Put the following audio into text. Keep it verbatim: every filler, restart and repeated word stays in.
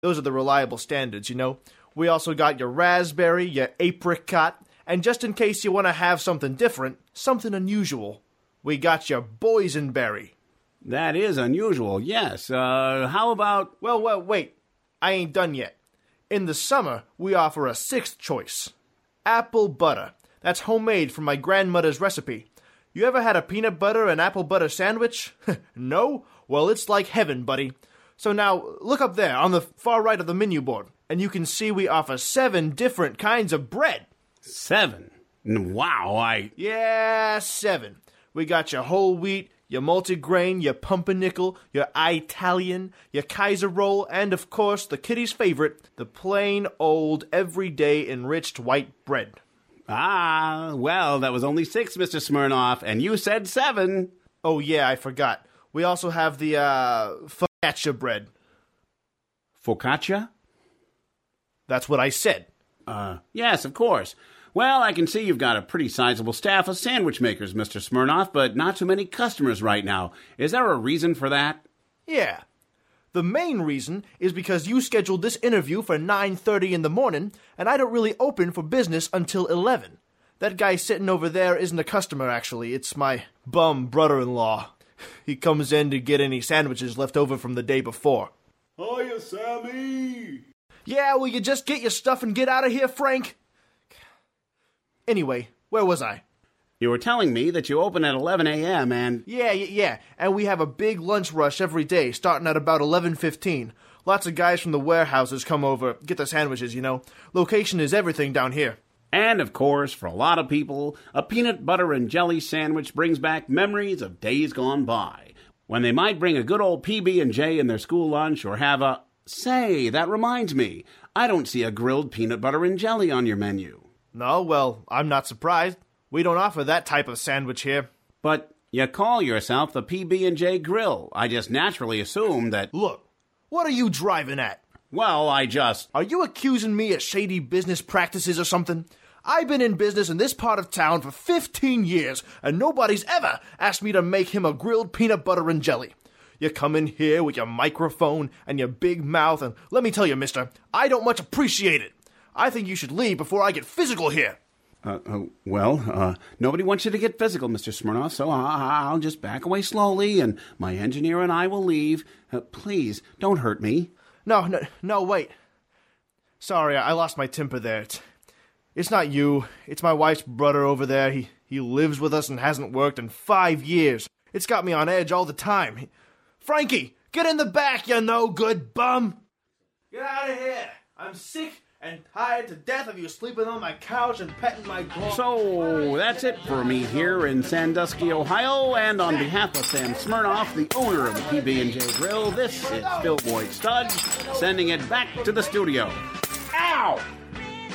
Those are the reliable standards, you know. We also got your raspberry, your apricot, and just in case you want to have something different, something unusual, we got your boysenberry. That is unusual, yes. Uh, how about... Well, well, wait. I ain't done yet. In the summer, we offer a sixth choice. Apple butter. That's homemade from my grandmother's recipe. You ever had a peanut butter and apple butter sandwich? No? Well, it's like heaven, buddy. So now, look up there on the far right of the menu board, and you can see we offer seven different kinds of bread. Seven? Wow, I... Yeah, seven. We got your whole wheat, your multigrain, your pumpernickel, your Italian, your Kaiser roll, and of course, the kitty's favorite, the plain old, everyday enriched white bread. Ah, well, that was only six, Mister Smirnoff, and you said seven. Oh yeah, I forgot. We also have the, uh, focaccia bread. Focaccia? That's what I said. Uh, yes, of course. Well, I can see you've got a pretty sizable staff of sandwich makers, Mister Smirnoff, but not too many customers right now. Is there a reason for that? Yeah. The main reason is because you scheduled this interview for nine thirty in the morning, and I don't really open for business until eleven. That guy sitting over there isn't a customer, actually. It's my bum brother-in-law. He comes in to get any sandwiches left over from the day before. Hiya, Sammy! Yeah, will you just get your stuff and get out of here, Frank? Anyway, where was I? You were telling me that you open at eleven a.m. and... Yeah, yeah, yeah, and we have a big lunch rush every day, starting at about eleven fifteen. Lots of guys from the warehouses come over, get the sandwiches, you know. Location is everything down here. And, of course, for a lot of people, a peanut butter and jelly sandwich brings back memories of days gone by, when they might bring a good old P B and J in their school lunch or have a... Say, that reminds me, I don't see a grilled peanut butter and jelly on your menu. No, well, I'm not surprised. We don't offer that type of sandwich here. But you call yourself the P B and J Grill. I just naturally assumed that... Look, what are you driving at? Well, I just... Are you accusing me of shady business practices or something? I've been in business in this part of town for fifteen years, and nobody's ever asked me to make him a grilled peanut butter and jelly. You come in here with your microphone and your big mouth, and let me tell you, mister, I don't much appreciate it. I think you should leave before I get physical here. Uh, uh, well, uh, nobody wants you to get physical, Mister Smirnoff, so I'll just back away slowly, and my engineer and I will leave. Uh, please, don't hurt me. No, no, no, wait. Sorry, I lost my temper there. It's, it's not you. It's my wife's brother over there. He, he lives with us and hasn't worked in five years. It's got me on edge all the time. He, Frankie, get in the back, you no-good bum! Get out of here! I'm sick and tired to death of you sleeping on my couch and petting my dog. So, that's it for me here in Sandusky, Ohio, and on behalf of Sam Smirnoff, the owner of the P B and J Grill, this is Phil Boyd Studge, sending it back to the studio. Ow!